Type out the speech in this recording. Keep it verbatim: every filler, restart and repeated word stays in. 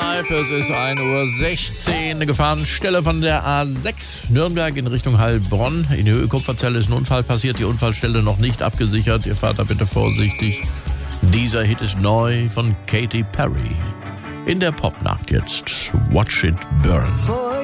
Live, es ist ein Uhr sechzehn. Eine Gefahrenstelle von der A sechs Nürnberg in Richtung Heilbronn. In der Höhe-Kupferzelle ist ein Unfall passiert, die Unfallstelle noch nicht abgesichert. Ihr fahrt da bitte vorsichtig. Dieser Hit ist neu von Katy Perry. In der Popnacht jetzt Watch It Burn.